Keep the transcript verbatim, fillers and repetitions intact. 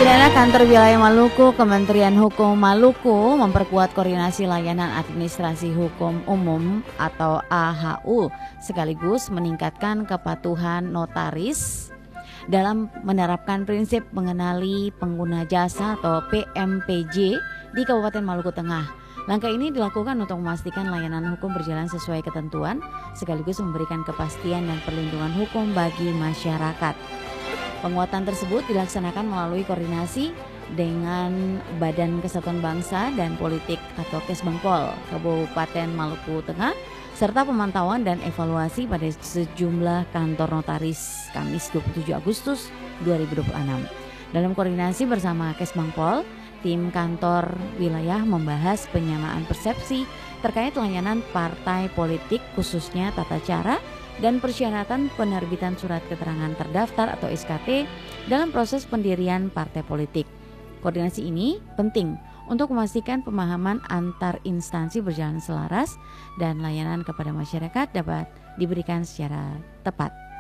Saudara, Kantor Wilayah Maluku, Kementerian Hukum Maluku memperkuat koordinasi layanan administrasi hukum umum atau A H U sekaligus meningkatkan kepatuhan notaris dalam menerapkan prinsip mengenali pengguna jasa atau P M P J di Kabupaten Maluku Tengah. Langkah ini dilakukan untuk memastikan layanan hukum berjalan sesuai ketentuan sekaligus memberikan kepastian dan perlindungan hukum bagi masyarakat. Penguatan tersebut dilaksanakan melalui koordinasi dengan Badan Kesatuan Bangsa dan Politik atau Kesbangpol Kabupaten Maluku Tengah serta pemantauan dan evaluasi pada sejumlah kantor notaris Kamis dua puluh tujuh Agustus dua ribu dua puluh enam. Dalam koordinasi bersama Kesbangpol, tim kantor wilayah membahas penyamaan persepsi terkait layanan partai politik khususnya tata cara dan persyaratan penerbitan surat keterangan terdaftar atau S K T dalam proses pendirian partai politik. Koordinasi ini penting untuk memastikan pemahaman antar instansi berjalan selaras dan layanan kepada masyarakat dapat diberikan secara tepat.